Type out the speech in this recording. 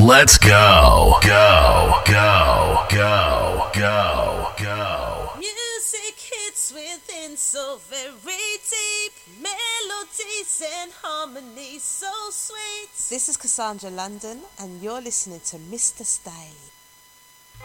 Let's go. Go, go, go, go, go. Music hits within so very deep. Melodies and harmonies so sweet. This is Cassandra London, and you're listening to Mr. Staley.